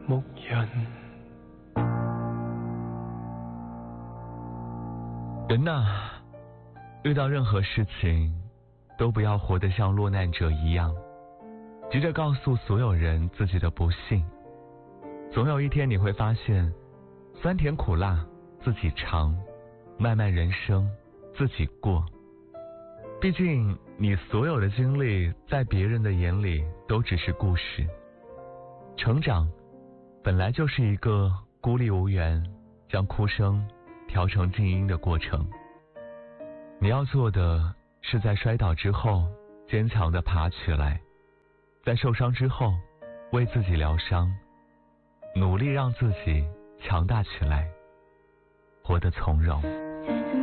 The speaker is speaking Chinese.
牧人。 人呐，遇到任何事情都不要活得像落难者一样，急着告诉所有人自己的不幸。总有一天你会发现，酸甜苦辣自己尝，漫漫人生自己过。毕竟你所有的经历在别人的眼里都只是故事。成长本来就是一个孤立无援，将哭声调成静音的过程。你要做的是在摔倒之后坚强地爬起来，在受伤之后为自己疗伤，努力让自己强大起来，活得从容。